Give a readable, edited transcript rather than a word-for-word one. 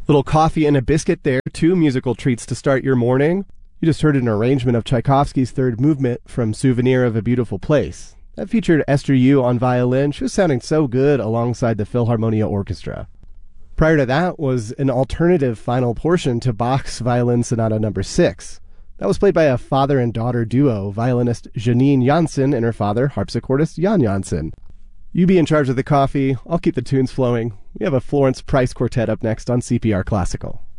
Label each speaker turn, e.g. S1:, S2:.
S1: Little coffee and a biscuit there, two musical treats to start your morning. You just heard an arrangement of Tchaikovsky's third movement from Souvenir of a Beautiful Place. That featured Esther Yu on violin. She was sounding so good alongside the Philharmonia Orchestra. Prior to that was an alternative final portion to Bach's Violin Sonata No. 6. That was played by a father and daughter duo, violinist Janine Janssen and her father, harpsichordist Jan Janssen. You be in charge of the coffee. I'll keep the tunes flowing. We have a Florence Price Quartet up next on CPR Classical.